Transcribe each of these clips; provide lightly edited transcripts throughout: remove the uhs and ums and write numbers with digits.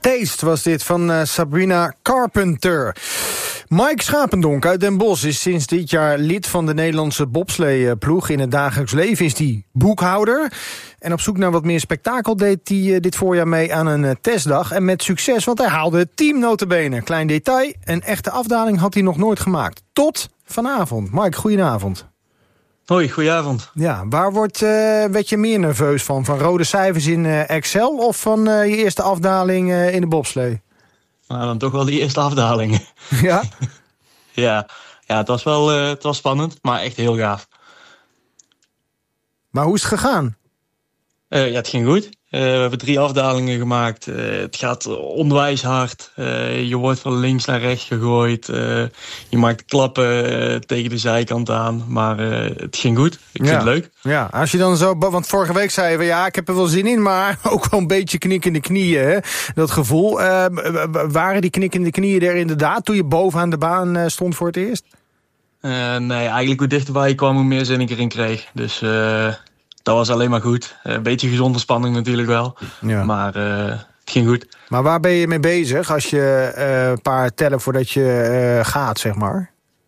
Taste was dit van Sabrina Carpenter. Mike Schapendonk uit Den Bosch is sinds dit jaar lid van de Nederlandse bobsleeploeg. In het dagelijks leven is hij boekhouder. En op zoek naar wat meer spektakel deed hij dit voorjaar mee aan een testdag. En met succes, want hij haalde het team nota bene. Klein detail, een echte afdaling had hij nog nooit gemaakt. Tot vanavond. Mike, goedenavond. Hoi, goedenavond. Ja, waar werd je meer nerveus van? Van rode cijfers in Excel of van je eerste afdaling in de bobslee? Nou, dan toch wel die eerste afdaling. Ja? ja, het was spannend, maar echt heel gaaf. Maar hoe is het gegaan? Het ging goed. We hebben 3 afdalingen gemaakt. Het gaat onwijs hard. Je wordt van links naar rechts gegooid. Je maakt klappen tegen de zijkant aan. Maar het ging goed. Ik vind het leuk. Ja, als je dan zo... Want vorige week zei je, ja, ik heb er wel zin in... maar ook wel een beetje knik in de knieën, hè? Dat gevoel. Waren die knik in de knieën er inderdaad... toen je bovenaan de baan stond voor het eerst? Nee, eigenlijk hoe dichterbij je kwam... hoe meer zin ik erin kreeg. Dus... dat was alleen maar goed. Een beetje gezonde spanning natuurlijk wel. Ja. Maar het ging goed. Maar waar ben je mee bezig als je een paar tellen voordat je gaat, zeg maar?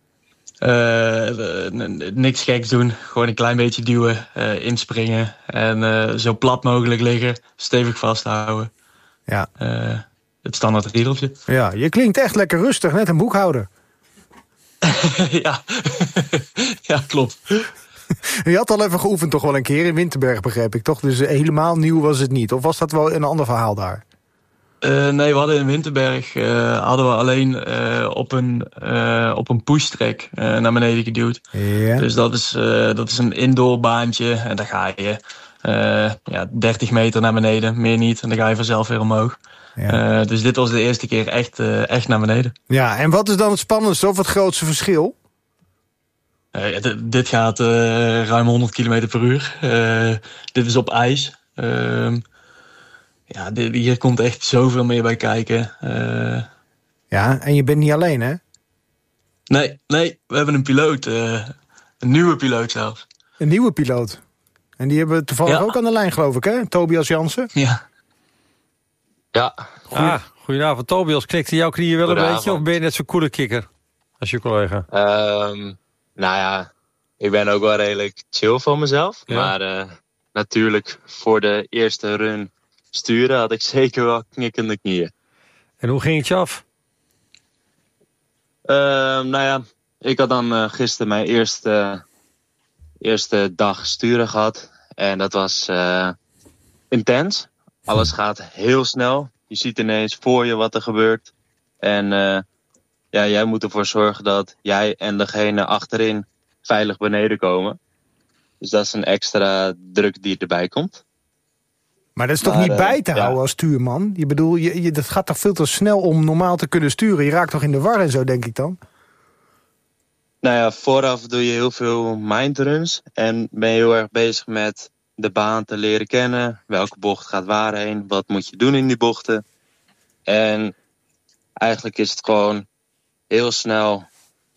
Niks geks doen. Gewoon een klein beetje duwen, inspringen. En zo plat mogelijk liggen. Stevig vasthouden. Ja. Het standaard riedeltje. Ja, je klinkt echt lekker rustig. Net een boekhouder. ja. ja, klopt. Je had al even geoefend toch wel een keer in Winterberg, begreep ik, toch? Dus helemaal nieuw was het niet. Of was dat wel een ander verhaal daar? Nee, we hadden in Winterberg hadden we alleen op een pushtrack naar beneden geduwd. Ja. Dus dat is een indoor baantje. En dan ga je 30 meter naar beneden, meer niet. En dan ga je vanzelf weer omhoog. Ja. Dus dit was de eerste keer echt naar beneden. Ja, en wat is dan het spannendste of het grootste verschil? Dit gaat ruim 100 km per uur. Dit is op ijs. Hier komt echt zoveel meer bij kijken. Ja, en je bent niet alleen, hè? Nee, we hebben een piloot. Een nieuwe piloot zelfs. Een nieuwe piloot? En die hebben we toevallig ook aan de lijn, geloof ik, hè? Tobias Jansen? Ja. Goedenavond, Tobias. Knikte jouw knieën wel een beetje? Of ben je net zo'n coole kikker als je collega? Nou ja, ik ben ook wel redelijk chill van mezelf. Ja. Maar natuurlijk voor de eerste run sturen had ik zeker wel knikkende knieën. En hoe ging het je af? Ik had dan gisteren mijn eerste dag sturen gehad. En dat was intens. Alles gaat heel snel. Je ziet ineens voor je wat er gebeurt. En jij moet ervoor zorgen dat jij en degene achterin veilig beneden komen. Dus dat is een extra druk die erbij komt. Maar dat is toch niet bij te houden als stuurman? Je bedoel, dat gaat toch veel te snel om normaal te kunnen sturen? Je raakt toch in de war en zo, denk ik dan? Nou ja, vooraf doe je heel veel mindruns. En ben je heel erg bezig met de baan te leren kennen. Welke bocht gaat waarheen? Wat moet je doen in die bochten? En eigenlijk is het gewoon heel snel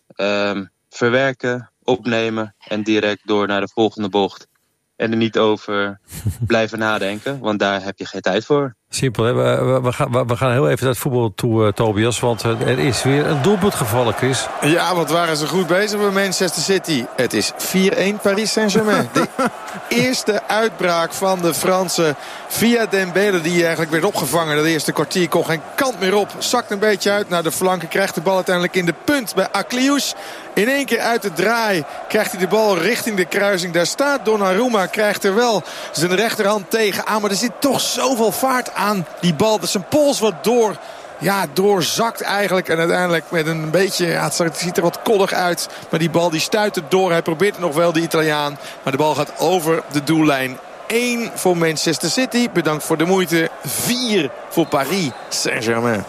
verwerken, opnemen en direct door naar de volgende bocht. En er niet over blijven nadenken, want daar heb je geen tijd voor. Simpel, hè? We gaan heel even naar het voetbal toe, Tobias. Want er is weer een doelpunt gevallen, Chris. Ja, wat waren ze goed bezig bij Manchester City. Het is 4-1 Paris Saint-Germain. De eerste uitbraak van de Fransen via Dembele, die eigenlijk werd opgevangen. Dat eerste kwartier kon geen kant meer op. Zakt een beetje uit naar de flanken. Krijgt de bal uiteindelijk in de punt bij Akliouche. In één keer uit de draai krijgt hij de bal richting de kruising. Daar staat Donnarumma, krijgt er wel zijn rechterhand tegen aan. Maar er zit toch zoveel vaart aan die bal. Dat zijn pols wat doorzakt eigenlijk. En uiteindelijk met een beetje, het ziet er wat koddig uit. Maar die bal die stuit het door. Hij probeert het nog wel, de Italiaan. Maar de bal gaat over de doellijn. 1 voor Manchester City. Bedankt voor de moeite. 4 voor Paris Saint-Germain.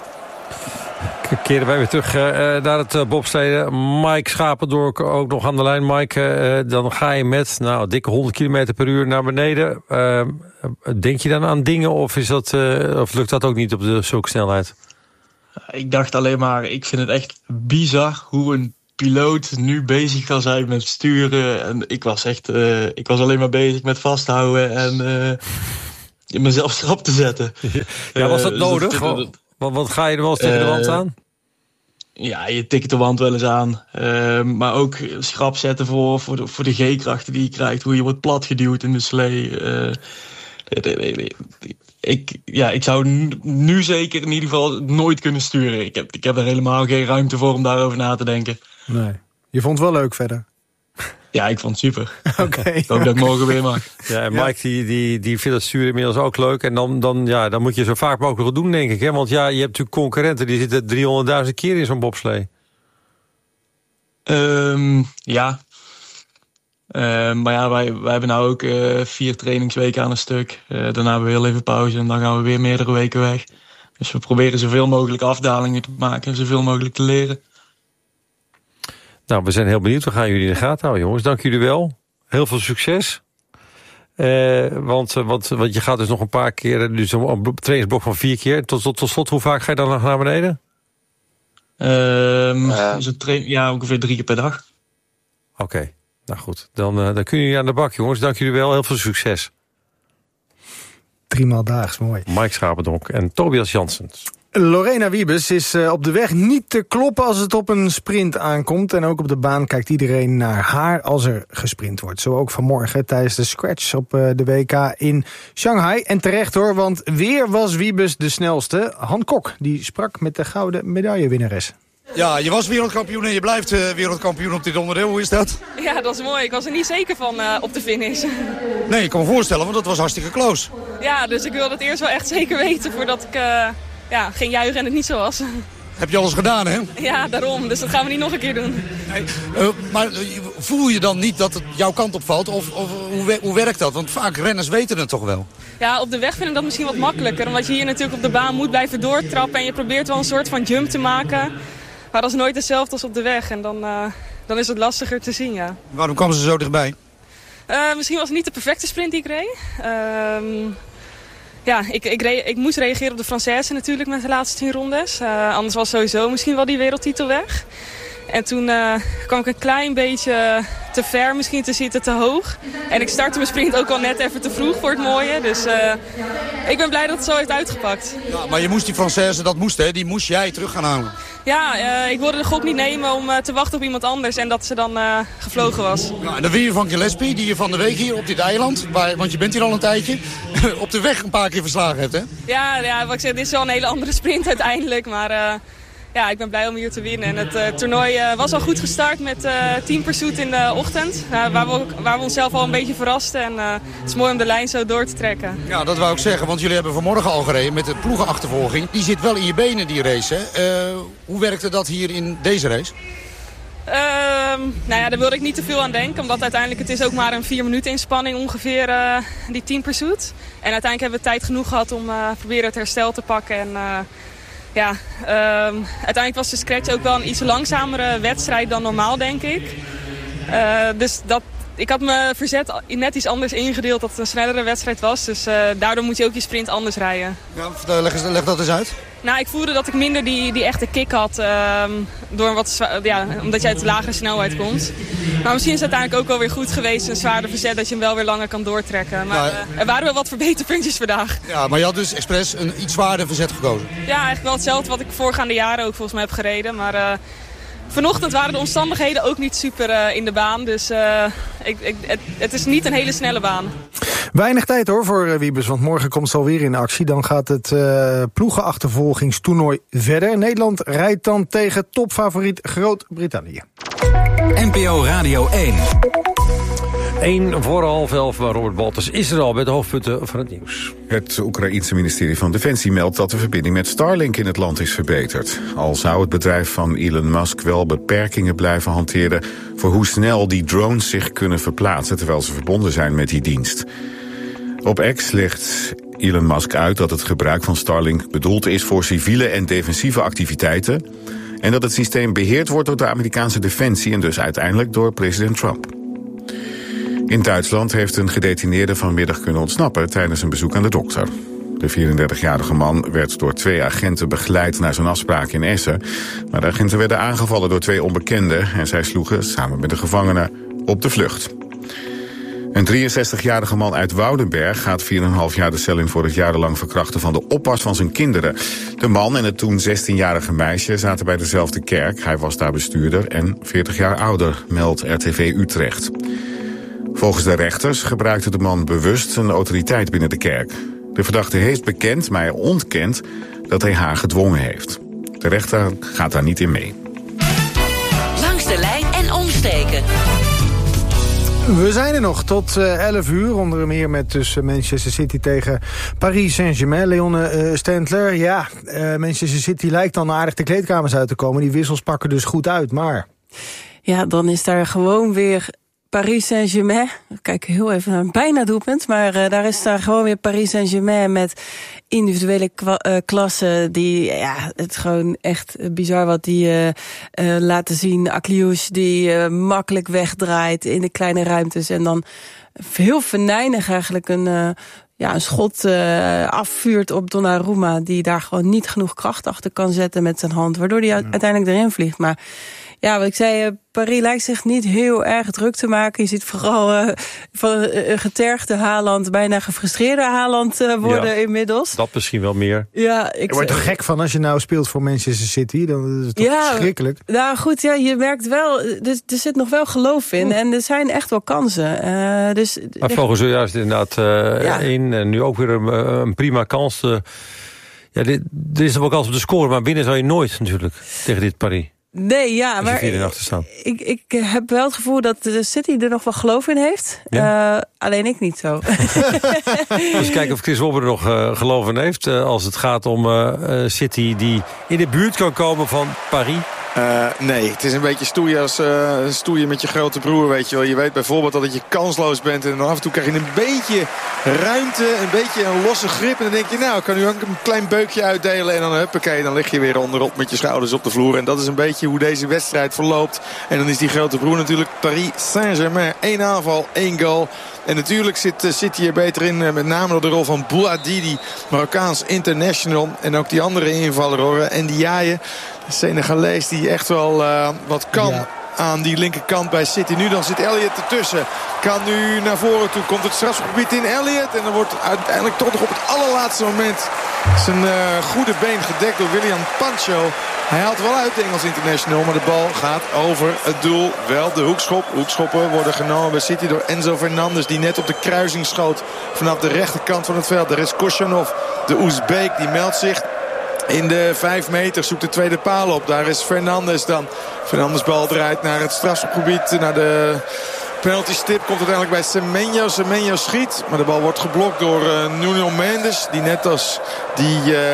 Keren wij weer terug naar het bobsleden. Mike Schapendonk ook nog aan de lijn. Mike, dan ga je met dikke 100 km per uur naar beneden. Denk je dan aan dingen of lukt dat ook niet op zulke snelheid? Ik dacht alleen maar, ik vind het echt bizar hoe een piloot nu bezig kan zijn met sturen. En ik was alleen maar bezig met vasthouden en mezelf erop te zetten. Ja, was dat nodig? Want ga je er wel eens tegen de wand aan? Ja, je tikt de wand wel eens aan. Maar ook schrap zetten voor de G-krachten die je krijgt. Hoe je wordt platgeduwd in de slee. Ik zou nu zeker in ieder geval nooit kunnen sturen. Ik heb er helemaal geen ruimte voor om daarover na te denken. Nee. Je vond het wel leuk verder? Ja, ik vond het super. Okay. Ik hoop dat ik morgen weer mag. Ja, en Mike die vindt het sturen inmiddels ook leuk. En dan moet je zo vaak mogelijk doen, denk ik. Hè? Want ja, je hebt natuurlijk concurrenten die zitten 300.000 keer in zo'n bobslee. Ja. Maar ja, wij hebben nou ook 4 trainingsweken aan een stuk. Daarna hebben we heel even pauze en dan gaan we weer meerdere weken weg. Dus we proberen zoveel mogelijk afdalingen te maken en zoveel mogelijk te leren. Nou, we zijn heel benieuwd. We gaan jullie in de gaten houden, jongens. Dank jullie wel. Heel veel succes. Want je gaat dus nog een paar keer, dus een trainingsblok van 4 keer. Tot slot, hoe vaak ga je dan nog naar beneden? Ongeveer 3 keer per dag. Oké. Nou goed, dan kunnen jullie aan de bak, jongens. Dank jullie wel, heel veel succes. 3 maal daags, mooi. Mike Schapendonk en Tobias Janssens. Lorena Wiebes is op de weg niet te kloppen als het op een sprint aankomt. En ook op de baan kijkt iedereen naar haar als er gesprint wordt. Zo ook vanmorgen tijdens de scratch op de WK in Shanghai. En terecht hoor, want weer was Wiebes de snelste. Han Kok, die sprak met de gouden medaillewinnares. Ja, je was wereldkampioen en je blijft wereldkampioen op dit onderdeel. Hoe is dat? Ja, dat is mooi. Ik was er niet zeker van op de finish. Nee, ik kan me voorstellen, want dat was hartstikke close. Ja, dus ik wilde het eerst wel echt zeker weten voordat ik ging juichen en het niet zo was. Heb je alles gedaan, hè? Ja, daarom. Dus dat gaan we niet nog een keer doen. Nee. Maar voel je dan niet dat het jouw kant opvalt? Of hoe werkt dat? Want vaak renners weten het toch wel? Ja, op de weg vind ik dat misschien wat makkelijker. Omdat je hier natuurlijk op de baan moet blijven doortrappen. En je probeert wel een soort van jump te maken. Maar dat is nooit hetzelfde als op de weg. En dan is het lastiger te zien, ja. Waarom kwamen ze zo dichtbij? Misschien was het niet de perfecte sprint die ik reed. Ik moest reageren op de Française natuurlijk met de laatste 10 rondes. Anders was sowieso misschien wel die wereldtitel weg. En toen kwam ik een klein beetje te ver misschien te zitten, te hoog. En ik startte mijn sprint ook al net even te vroeg voor het mooie. Dus ik ben blij dat het zo heeft uitgepakt. Ja, maar je moest die Française, die moest jij terug gaan halen. Ja, ik wilde de gok niet nemen om te wachten op iemand anders en dat ze dan gevlogen was. Ja, en dan win je van Gillespie, die je van de week hier op dit eiland, want je bent hier al een tijdje, op de weg een paar keer verslagen hebt, hè? Ja, wat ik zeg, dit is wel een hele andere sprint uiteindelijk, maar... ik ben blij om hier te winnen. En het toernooi was al goed gestart met Team Pursuit in de ochtend. Waar we onszelf al een beetje verrasten. En het is mooi om de lijn zo door te trekken. Ja, dat wou ik zeggen. Want jullie hebben vanmorgen al gereden met de ploegenachtervolging. Die zit wel in je benen, die race. Hè? Hoe werkte dat hier in deze race? Daar wilde ik niet te veel aan denken. Omdat uiteindelijk het is ook maar een 4 minuten inspanning ongeveer die Team Pursuit. En uiteindelijk hebben we tijd genoeg gehad om proberen het herstel te pakken. En... uiteindelijk was de scratch ook wel een iets langzamere wedstrijd dan normaal, denk ik. Ik had mijn verzet net iets anders ingedeeld dat het een snellere wedstrijd was. Dus daardoor moet je ook je sprint anders rijden. Ja, leg dat eens uit. Nou, ik voelde dat ik minder die echte kick had. Omdat je uit de lagere snelheid komt. Maar misschien is het uiteindelijk ook wel weer goed geweest. Een zwaarder verzet dat je hem wel weer langer kan doortrekken. Maar er waren wel wat verbeterpuntjes vandaag. Ja, maar je had dus expres een iets zwaarder verzet gekozen. Ja, eigenlijk wel hetzelfde wat ik voorgaande jaren ook volgens mij heb gereden. Maar vanochtend waren de omstandigheden ook niet super in de baan. Dus het is niet een hele snelle baan. Weinig tijd hoor voor Wiebes, want morgen komt ze alweer in actie. Dan gaat het ploegenachtervolgingstoernooi verder. Nederland rijdt dan tegen topfavoriet Groot-Brittannië. NPO Radio 1. 1 voor 10:30, waar Robert Baltus is er al met de hoofdpunten van het nieuws. Het Oekraïense ministerie van Defensie meldt dat de verbinding met Starlink in het land is verbeterd. Al zou het bedrijf van Elon Musk wel beperkingen blijven hanteren voor hoe snel die drones zich kunnen verplaatsen terwijl ze verbonden zijn met die dienst. Op X legt Elon Musk uit dat het gebruik van Starlink bedoeld is voor civiele en defensieve activiteiten en dat het systeem beheerd wordt door de Amerikaanse defensie en dus uiteindelijk door president Trump. In Duitsland heeft een gedetineerde vanmiddag kunnen ontsnappen tijdens een bezoek aan de dokter. De 34-jarige man werd door 2 agenten begeleid naar zijn afspraak in Essen. Maar de agenten werden aangevallen door 2 onbekenden en zij sloegen samen met de gevangenen op de vlucht. Een 63-jarige man uit Woudenberg gaat 4,5 jaar de cel in voor het jarenlang verkrachten van de oppas van zijn kinderen. De man en het toen 16-jarige meisje zaten bij dezelfde kerk. Hij was daar bestuurder en 40 jaar ouder, meldt RTV Utrecht. Volgens de rechters gebruikte de man bewust zijn autoriteit binnen de kerk. De verdachte heeft bekend, maar hij ontkent dat hij haar gedwongen heeft. De rechter gaat daar niet in mee. Langs de lijn en omsteken. We zijn er nog tot 11 uur, onder meer met dus Manchester City tegen Paris Saint-Germain. Leone Stendler, ja, Manchester City lijkt dan aardig de kleedkamers uit te komen. Die wissels pakken dus goed uit, maar... Ja, dan is daar gewoon weer Paris Saint-Germain. Kijk heel even naar een bijna doelpunt, maar daar is daar gewoon weer Paris Saint-Germain met individuele klassen die, ja, het is gewoon echt bizar wat die laten zien. Akliouche die makkelijk wegdraait in de kleine ruimtes en dan heel venijnig eigenlijk een schot afvuurt op Donnarumma, die daar gewoon niet genoeg kracht achter kan zetten met zijn hand, waardoor hij uiteindelijk erin vliegt. Maar ja, wat ik zei, Paris lijkt zich niet heel erg druk te maken. Je ziet vooral van een getergde Haaland, bijna gefrustreerde Haaland worden inmiddels. Dat misschien wel meer. Ja, je wordt er gek van als je nou speelt voor Manchester City. Dan is het toch verschrikkelijk. Nou goed, ja, je merkt wel, er zit nog wel geloof in. En er zijn echt wel kansen. Maar vlogen zojuist inderdaad in. En nu ook weer een prima kans. Er is nog wel kans op de score, maar winnen zou je nooit natuurlijk tegen dit Paris. Nee, ja, maar ik heb wel het gevoel dat de City er nog wel geloof in heeft. Ja? Alleen ik niet zo. Dus kijken of Chris Wobber er nog geloof in heeft. Als het gaat om City die in de buurt kan komen van Paris. Nee, het is een beetje stoeien met je grote broer, weet je wel. Je weet bijvoorbeeld dat je kansloos bent en dan af en toe krijg je een beetje ruimte, een beetje een losse grip. En dan denk je, nou, ik kan nu ook een klein beukje uitdelen en dan huppakee, dan lig je weer onderop met je schouders op de vloer. En dat is een beetje hoe deze wedstrijd verloopt. En dan is die grote broer natuurlijk Paris Saint-Germain. 1 aanval, 1 goal. En natuurlijk zit City er beter in, met name door de rol van Bouhadidi, Marokkaans international. En ook die andere invaller, hoor, en Ndiaye, de Senegalees die echt wel wat kan. Ja. Aan die linkerkant bij City. Nu dan zit Elliott ertussen. Kan nu naar voren toe. Komt het strafgebied in Elliott. En dan wordt uiteindelijk toch nog op het allerlaatste moment zijn goede been gedekt door William Pancho. Hij haalt wel uit de Engels international. Maar de bal gaat over het doel. Wel de hoekschop. Hoekschoppen worden genomen bij City door Enzo Fernandez. Die net op de kruising schoot vanaf de rechterkant van het veld. Daar is Koshanov, de Oezbeek. Die meldt zich in de 5 meter, zoekt de tweede paal op. Daar is Fernandes dan. Fernandes bal draait naar het strafschopgebied, naar de penalty stip. Komt uiteindelijk bij Semenyo. Semenyo schiet, maar de bal wordt geblokt door Nuno Mendes. Die net als die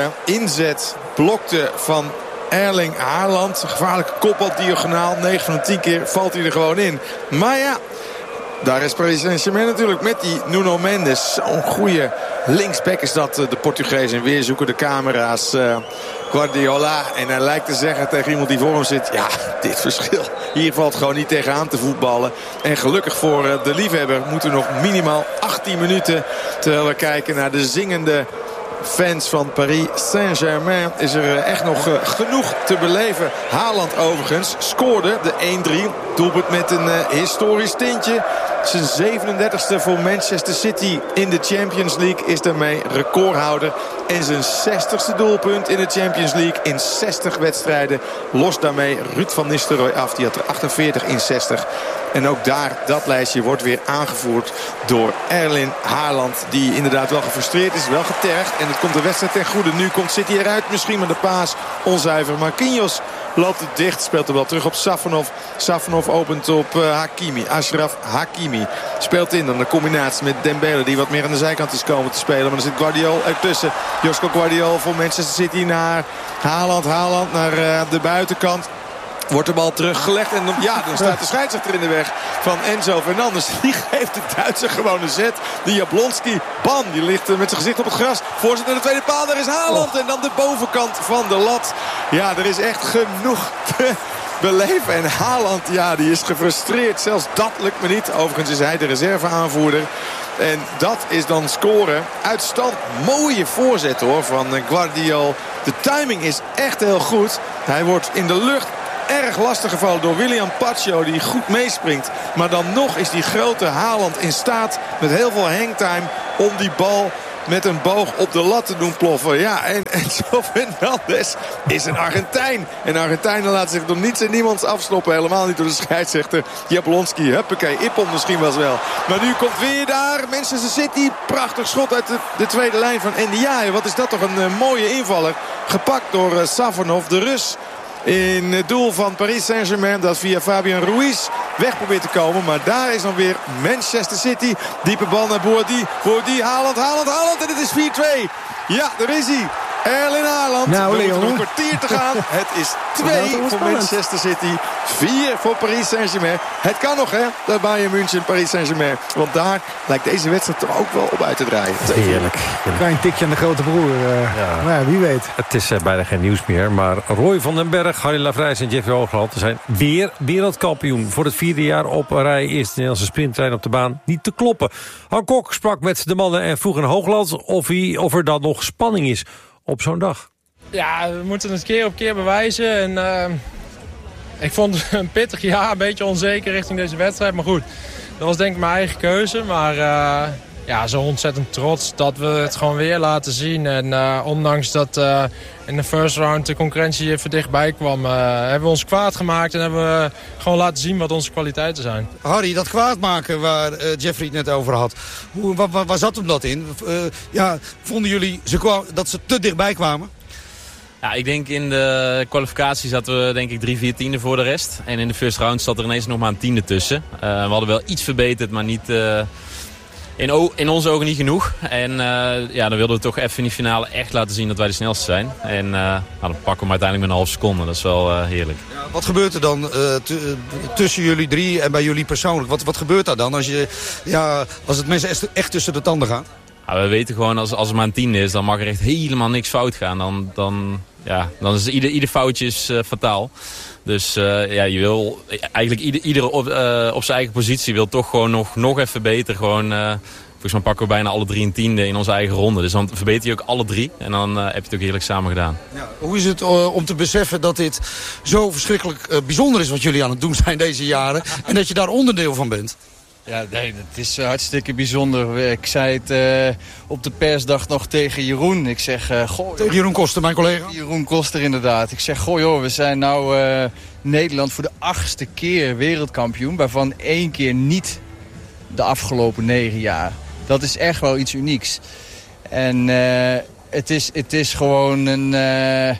inzet blokte van Erling Haaland. Een gevaarlijke kopbal diagonaal. 9 van de 10 keer valt hij er gewoon in. Maar ja, daar is Paris Saint-Germain natuurlijk met die Nuno Mendes. Zo'n goede linksback is dat, de Portugees. En weer zoeken de camera's Guardiola. En hij lijkt te zeggen tegen iemand die voor hem zit, ja, dit verschil. Hier valt gewoon niet tegenaan te voetballen. En gelukkig voor de liefhebber moeten we nog minimaal 18 minuten. Terwijl we kijken naar de zingende fans van Paris Saint-Germain is er echt nog genoeg te beleven. Haaland overigens scoorde de 1-3. Doelpunt met een historisch tintje. Zijn 37e voor Manchester City in de Champions League. Is daarmee recordhouder. En zijn 60ste doelpunt in de Champions League in 60 wedstrijden. Lost daarmee Ruud van Nistelrooy af. Die had er 48 in 60. En ook daar, dat lijstje wordt weer aangevoerd door Erling Haaland. Die inderdaad wel gefrustreerd is, wel getergd. En het komt de wedstrijd ten goede. Nu komt City eruit, misschien met de paas onzuiver. Marquinhos loopt het dicht, speelt er wel terug op Safonov. Safonov opent op Hakimi. Ashraf Hakimi speelt in. Dan de combinatie met Dembele, die wat meer aan de zijkant is komen te spelen. Maar dan zit Guardiol ertussen. Josko Guardiol voor Manchester City naar Haaland. Haaland naar de buitenkant. Wordt de bal teruggelegd en dan staat de scheidsrechter in de weg van Enzo Fernandez. Die geeft de Duitser gewoon een zet. Die Jablonski, bam, die ligt met zijn gezicht op het gras. Voorzet naar de tweede paal, daar is Haaland. En dan de bovenkant van de lat. Ja, er is echt genoeg te beleven. En Haaland, ja, die is gefrustreerd. Zelfs dat lukt me niet. Overigens is hij de reserveaanvoerder. En dat is dan scoren. Uitstand, mooie voorzet hoor van Guardiol. De timing is echt heel goed. Hij wordt in de lucht erg lastig gevallen door William Pacho, die goed meespringt. Maar dan nog is die grote Haaland in staat met heel veel hangtime om die bal met een boog op de lat te doen ploffen. Ja, en Enzo Fernandez is een Argentijn. En Argentijnen laten zich door niets en niemands afstoppen. Helemaal niet door de scheidsrechter Jablonski. Huppakee, Ippon misschien wel. Maar nu komt weer daar Manchester City. Prachtig schot uit de tweede lijn van Ndiaye. Wat is dat toch een mooie invaller. Gepakt door Safonov, de Rus. In het doel van Paris Saint-Germain, dat via Fabian Ruiz weg probeert te komen. Maar daar is dan weer Manchester City. Diepe bal naar Bourdi, Haaland. En het is 4-2. Ja, daar is hij. Erling Haaland. Nou, Leon, nog een kwartier te gaan. Het is 2 voor Manchester City. 4 voor Paris Saint-Germain. Het kan nog, hè? Daar Bayern München, Paris Saint-Germain. Want daar lijkt deze wedstrijd toch ook wel op uit te draaien. Heerlijk. Een klein tikje aan de grote broer. Nou ja, wie weet. Het is bijna geen nieuws meer. Maar Roy van den Berg, Harry Lavrijs en Jeffrey Hoogland zijn weer wereldkampioen. Voor het 4e jaar op rij is de Nederlandse sprinttrein op de baan niet te kloppen. Han Kok sprak met de mannen en vroeg aan Hoogland of er dan nog spanning is op zo'n dag. Ja, we moeten het keer op keer bewijzen. En ik vond het een pittig jaar, een beetje onzeker richting deze wedstrijd. Maar goed, dat was denk ik mijn eigen keuze. Maar ja, zo ontzettend trots dat we het gewoon weer laten zien. En ondanks dat in de first round de concurrentie even dichtbij kwam, hebben we ons kwaad gemaakt en hebben we gewoon laten zien wat onze kwaliteiten zijn. Harry, dat kwaad maken waar Jeffrey het net over had. Waar zat hem dat in? Vonden jullie dat ze te dichtbij kwamen? Ja, ik denk in de kwalificatie zaten we denk ik 3-4 tienden voor de rest. En in de first round zat er ineens nog maar een tiende tussen. We hadden wel iets verbeterd, maar niet... In onze ogen niet genoeg. En dan wilden we toch even in die finale echt laten zien dat wij de snelste zijn. En dan pakken we hem uiteindelijk met een halve seconde. Dat is wel heerlijk. Ja, wat gebeurt er dan tussen jullie drie en bij jullie persoonlijk? Wat gebeurt daar dan als het mensen echt tussen de tanden gaat? Ja, we weten gewoon als het maar een tiende is, dan mag er echt helemaal niks fout gaan. Dan is ieder foutje is fataal. Dus je wil eigenlijk ieder op zijn eigen positie wil toch gewoon nog even beter. Volgens mij pakken we bijna alle 3 een tiende in onze eigen ronde. Dus dan verbeter je ook alle 3 en dan heb je het ook heerlijk samen gedaan. Ja, hoe is het om te beseffen dat dit zo verschrikkelijk bijzonder is wat jullie aan het doen zijn deze jaren. En dat je daar onderdeel van bent? Ja, nee, het is hartstikke bijzonder. Ik zei het op de persdag nog tegen Jeroen. Ik zeg, tegen Jeroen Koster, mijn collega? Jeroen Koster, inderdaad. Ik zeg, joh, we zijn nou Nederland voor de 8e keer wereldkampioen. Waarvan 1 keer niet de afgelopen 9 jaar. Dat is echt wel iets unieks. En het is gewoon een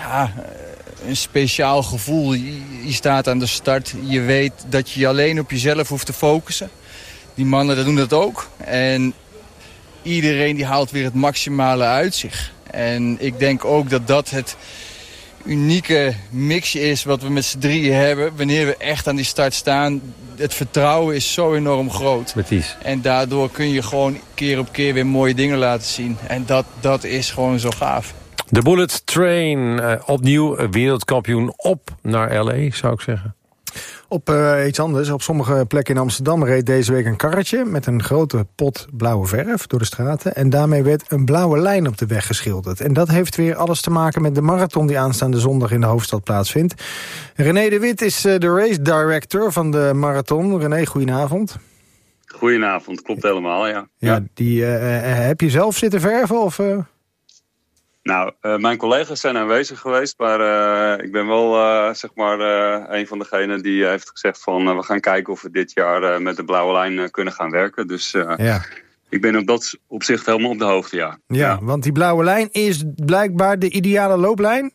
speciaal gevoel. Je staat aan de start. Je weet dat je alleen op jezelf hoeft te focussen. Die mannen doen dat ook. En iedereen die haalt weer het maximale uit zich. En ik denk ook dat dat het unieke mixje is wat we met z'n drieën hebben. Wanneer we echt aan die start staan. Het vertrouwen is zo enorm groot. Precies. En daardoor kun je gewoon keer op keer weer mooie dingen laten zien. En dat is gewoon zo gaaf. De Bullet Train, opnieuw wereldkampioen op naar L.A., zou ik zeggen. Op iets anders. Op sommige plekken in Amsterdam reed deze week een karretje met een grote pot blauwe verf door de straten. En daarmee werd een blauwe lijn op de weg geschilderd. En dat heeft weer alles te maken met de marathon die aanstaande zondag in de hoofdstad plaatsvindt. René de Wit is de race director van de marathon. René, goedenavond. Goedenavond, klopt helemaal, ja. Die heb je zelf zitten verven of... Nou, mijn collega's zijn aanwezig geweest, maar ik ben wel een van degenen die heeft gezegd van we gaan kijken of we dit jaar met de blauwe lijn kunnen gaan werken. Dus ik ben op dat opzicht helemaal op de hoogte, ja. Ja, want die blauwe lijn is blijkbaar de ideale looplijn?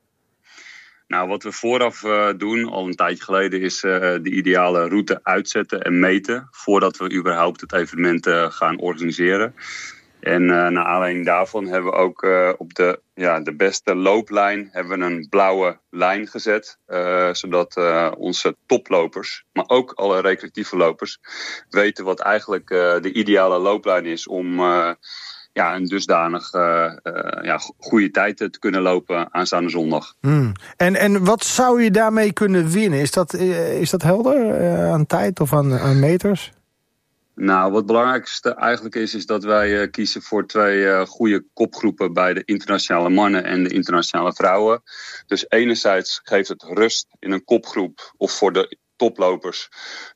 Nou, wat we vooraf doen, al een tijdje geleden, is de ideale route uitzetten en meten voordat we überhaupt het evenement gaan organiseren. En naar aanleiding daarvan hebben we ook op de beste looplijn hebben we een blauwe lijn gezet. Zodat onze toplopers, maar ook alle recreatieve lopers, weten wat eigenlijk de ideale looplijn is om een dusdanig goede tijd te kunnen lopen aanstaande zondag. En wat zou je daarmee kunnen winnen? Is dat helder aan tijd of aan meters? Nou, wat het belangrijkste eigenlijk is dat wij kiezen voor 2 goede kopgroepen bij de internationale mannen en de internationale vrouwen. Dus enerzijds geeft het rust in een kopgroep of voor de toplopers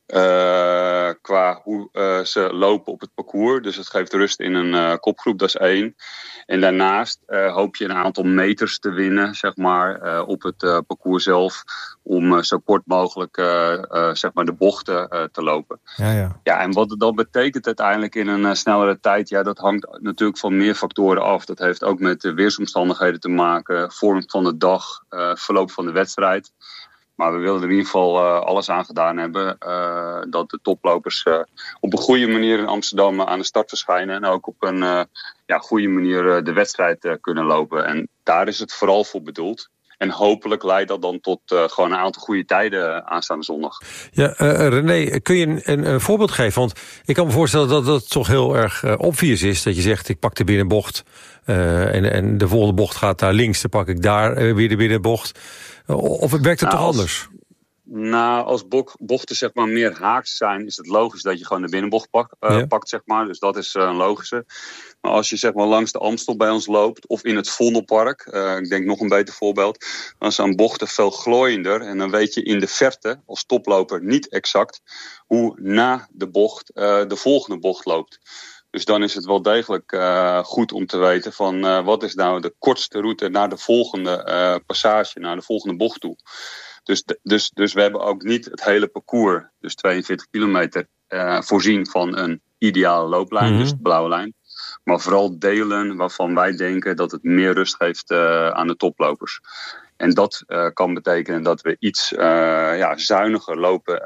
qua hoe ze lopen op het parcours. Dus het geeft rust in een kopgroep, dat is 1. En daarnaast hoop je een aantal meters te winnen, zeg maar, op het parcours zelf. Om zo kort mogelijk zeg maar de bochten te lopen. Ja, en wat het dan betekent uiteindelijk in een snellere tijd, ja, dat hangt natuurlijk van meer factoren af. Dat heeft ook met de weersomstandigheden te maken, vorm van de dag, verloop van de wedstrijd. Maar we willen er in ieder geval alles aan gedaan hebben dat de toplopers op een goede manier in Amsterdam aan de start verschijnen. En ook op een goede manier de wedstrijd kunnen lopen. En daar is het vooral voor bedoeld. En hopelijk leidt dat dan tot gewoon een aantal goede tijden aanstaande zondag. Ja, René, kun je een voorbeeld geven? Want ik kan me voorstellen dat het toch heel erg obvious is. Dat je zegt, ik pak de binnenbocht. En de volgende bocht gaat naar links. Dan pak ik daar weer de binnenbocht. Of werkt het toch anders? Nou, als bochten zeg maar meer haaks zijn, is het logisch dat je gewoon de binnenbocht pakt, zeg maar. Dus dat is een logische. Maar als je zeg maar langs de Amstel bij ons loopt, of in het Vondelpark, ik denk nog een beter voorbeeld, dan zijn bochten veel glooiender. En dan weet je in de verte, als toploper, niet exact hoe na de bocht de volgende bocht loopt. Dus dan is het wel degelijk goed om te weten van wat is nou de kortste route naar de volgende passage, naar de volgende bocht toe. Dus we hebben ook niet het hele parcours, dus 42 kilometer, voorzien van een ideale looplijn, dus de blauwe lijn. Maar vooral delen waarvan wij denken dat het meer rust geeft aan de toplopers. En dat kan betekenen dat we iets zuiniger lopen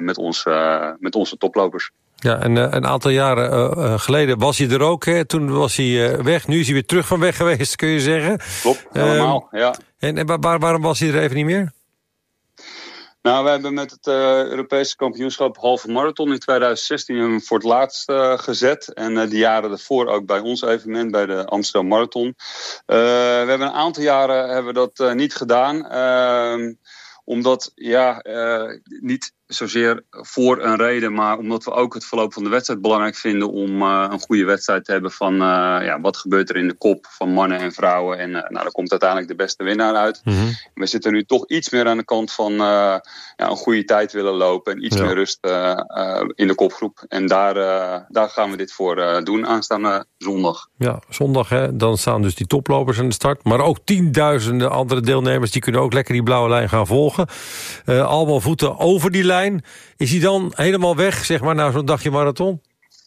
met onze toplopers. Ja, en een aantal jaren geleden was hij er ook. Hè? Toen was hij weg. Nu is hij weer terug van weg geweest, kun je zeggen. Klopt, helemaal, ja. En waarom was hij er even niet meer? Nou, we hebben met het Europese kampioenschap halve marathon in 2016 hem voor het laatst gezet. En de jaren daarvoor ook bij ons evenement, bij de Amsterdam Marathon. We hebben een aantal jaren dat niet gedaan. Omdat, niet zozeer voor een reden, maar omdat we ook het verloop van de wedstrijd belangrijk vinden om een goede wedstrijd te hebben van wat gebeurt er in de kop van mannen en vrouwen. En daar komt uiteindelijk de beste winnaar uit. Mm-hmm. We zitten nu toch iets meer aan de kant van een goede tijd willen lopen en iets meer rust in de kopgroep. En daar gaan we dit voor doen aanstaande zondag. Ja, zondag hè, dan staan dus die toplopers aan de start. Maar ook 10.000 andere deelnemers, die kunnen ook lekker die blauwe lijn gaan volgen. Allemaal voeten over die lijn. Is hij dan helemaal weg, zeg maar, na zo'n dagje marathon?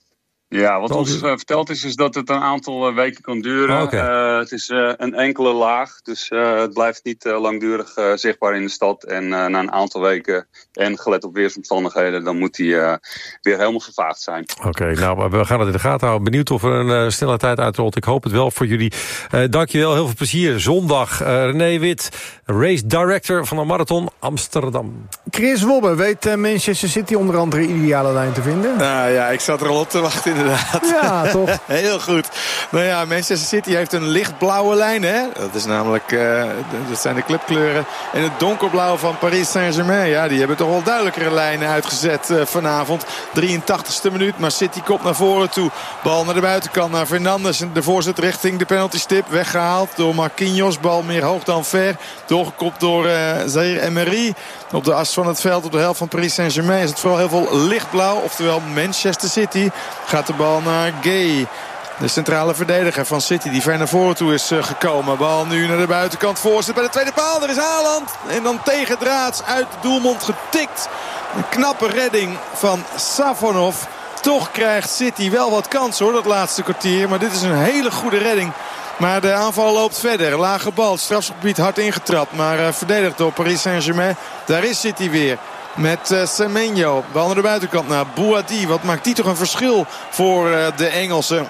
Ja, wat ons verteld is dat het een aantal weken kan duren. Okay. Het is een enkele laag, dus het blijft niet langdurig zichtbaar in de stad. En na een aantal weken en gelet op weersomstandigheden, dan moet hij weer helemaal vervaagd zijn. Oké, nou, we gaan het in de gaten houden. Benieuwd of er een snelle tijd uitrolt. Ik hoop het wel voor jullie. Dankjewel, heel veel plezier. Zondag, René Wit, race director van de Marathon Amsterdam. Chris Wobbe, weet Manchester City onder andere ideale lijn te vinden? Nou ja, ik zat er al op te wachten inderdaad. Ja, toch? Heel goed. Nou ja, Manchester City heeft een lichtblauwe lijn, hè? Dat is namelijk, dat zijn de clubkleuren. En het donkerblauw van Paris Saint-Germain. Ja, die hebben toch wel duidelijkere lijnen uitgezet vanavond. 83ste minuut, maar City komt naar voren toe. Bal naar de buitenkant, naar Fernandes. De voorzet richting de penaltystip. Weggehaald door Marquinhos. Bal meer hoog dan ver. Doorgekopt door Zaire Emery. Op de as van het veld, op de helft van Paris Saint-Germain, is het vooral heel veel lichtblauw. Oftewel Manchester City. Gaat de bal naar Gay. De centrale verdediger van City die ver naar voren toe is gekomen. Bal nu naar de buitenkant. Voorzet bij de tweede paal. Er is Haaland. En dan tegendraads uit de doelmond getikt. Een knappe redding van Safonov. Toch krijgt City wel wat kans hoor, dat laatste kwartier. Maar dit is een hele goede redding. Maar de aanval loopt verder. Lage bal, het strafschopgebied hard ingetrapt. Maar verdedigd door Paris Saint-Germain. Daar is City weer. Met Semenyo. Bal naar de buitenkant naar Bouhaddi. Wat maakt die toch een verschil voor de Engelsen.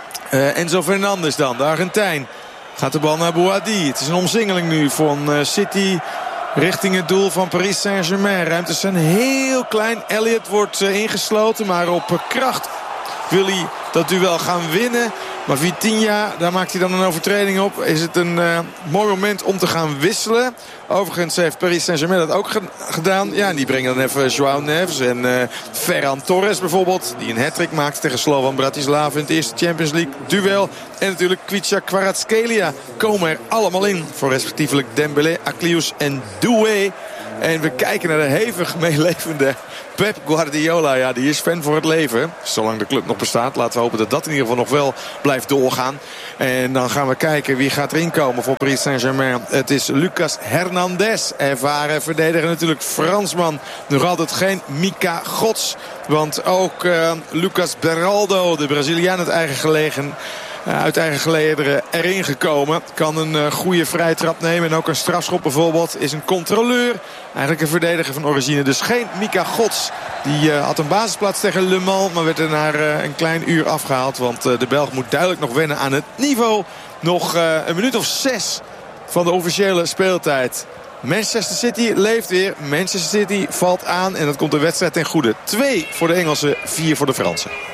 Enzo Fernandes dan, de Argentijn. Gaat de bal naar Bouhaddi. Het is een omsingeling nu van City richting het doel van Paris Saint-Germain. Ruimtes zijn heel klein. Elliott wordt ingesloten, maar op kracht wil hij dat duel gaan winnen. Maar Vitinha, daar maakt hij dan een overtreding op. Is het een mooi moment om te gaan wisselen. Overigens heeft Paris Saint-Germain dat ook gedaan. Ja, en die brengen dan even João Neves en Ferran Torres bijvoorbeeld. Die een hat-trick maakt tegen Slovan Bratislava in het eerste Champions League duel. En natuurlijk Kvicha Kvaratskhelia komen er allemaal in. Voor respectievelijk Dembélé, Aklius en Doué. En we kijken naar de hevig meelevende Pep Guardiola. Ja, die is fan voor het leven. Zolang de club nog bestaat. Laten we hopen dat dat in ieder geval nog wel blijft doorgaan. En dan gaan we kijken wie gaat erin komen voor Paris Saint-Germain. Het is Lucas Hernandez. Ervaren verdediger natuurlijk. Fransman. Nog altijd geen Mika Gods. Want ook Lucas Beraldo, de Braziliaan uit eigen gelederen erin gekomen. Kan een goede vrije trap nemen. En ook een strafschop bijvoorbeeld. Is een controleur. Eigenlijk een verdediger van origine. Dus geen Mika Gods. Die had een basisplaats tegen Le Mans. Maar werd er na een klein uur afgehaald. Want de Belg moet duidelijk nog wennen aan het niveau. Nog een minuut of 6 van de officiële speeltijd. Manchester City leeft weer. Manchester City valt aan. En dat komt de wedstrijd ten goede. 2 voor de Engelsen, 4 voor de Fransen.